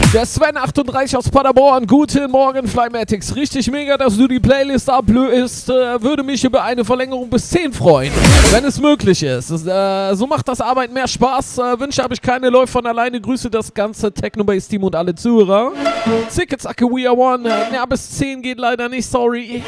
Der Sven38 aus Paderborn. Guten Morgen, Flymatics. Richtig mega, dass du die Playlist ablöst. Würde mich über eine Verlängerung bis 10 freuen, wenn es möglich ist. So macht das Arbeiten mehr Spaß. Wünsche habe ich keine, läuft von alleine. Grüße das ganze Technobase-Team und alle Zuhörer. Zicke, zacke, we are one. Ja, bis 10 geht leider nicht, sorry.